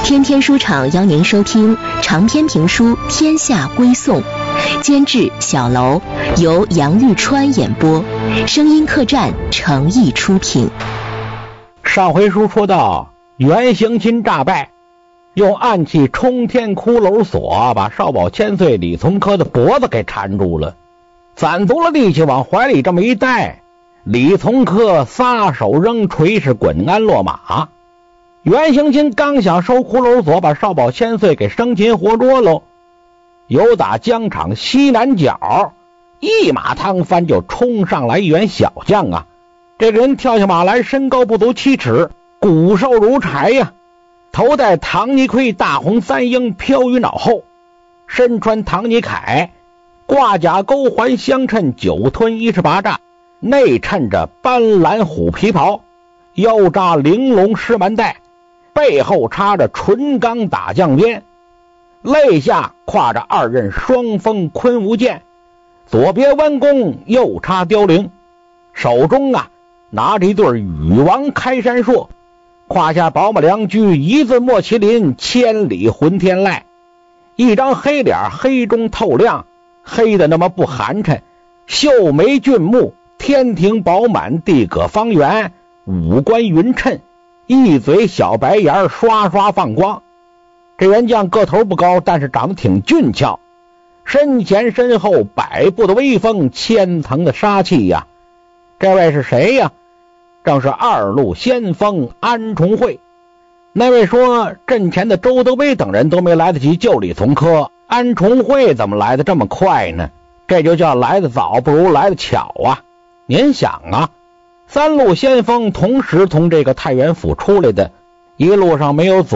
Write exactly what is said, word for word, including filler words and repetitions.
天天书场邀您收听长篇评书《天下归宋》，监制小楼，由杨玉川演播，声音客栈诚意出品。 上回书说到，袁行钦诈败，用暗器冲天骷髅锁把少保千岁李从珂的脖子给缠住了，攒足了力气往怀里这么一带，李从珂撒手扔锤是滚鞍落马。袁行钦刚想收骷髅锁把少保千岁给生擒活捉喽，由打疆场西南角一马趟翻就冲上来一员小将啊！这个人跳下马来，身高不足七尺，骨瘦如柴呀、啊，头戴唐尼盔，大红三鹰飘于脑后，身穿唐尼铠，挂甲钩环相衬，九吞一十八丈，内衬着斑斓虎皮袍，腰扎玲珑狮蛮带，背后插着纯钢打将鞭，肋下挎着二刃双锋昆吾剑，左别弯弓，右插凋零，手中啊拿着一对羽王开山槊，胯下宝马良驹，一字莫麒麟，千里浑天籁，一张黑脸黑中透亮，黑的那么不寒碜，秀眉俊目，天庭饱满，地阁方圆，五官匀称，一嘴小白眼刷刷放光。这员将个头不高，但是长得挺俊俏，身前身后百步的威风，千层的杀气呀、啊！这位是谁呀？正是二路先锋安重会。那位说阵前的周德威等人都没来得及救李从珂，安重会怎么来的这么快呢？这就叫来得早不如来得巧啊！您想啊，三路先锋同时从这个太原府出来的，一路上没有阻